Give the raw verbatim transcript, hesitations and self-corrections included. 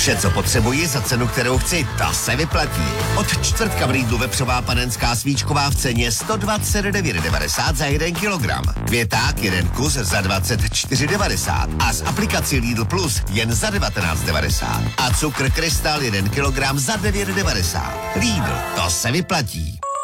Vše, co potřebuji za cenu, kterou chci, to se vyplatí. Od čtvrtka v Lidlu vepřová panenská svíčková v ceně sto dvacet devět devadesát za jeden kilogram. Květák jeden kus za dvacet čtyři devadesát a z aplikací Lidl Plus jen za devatenáct devadesát. A cukr Krystal jeden kilogram za devět devadesát. Lidl, to se vyplatí.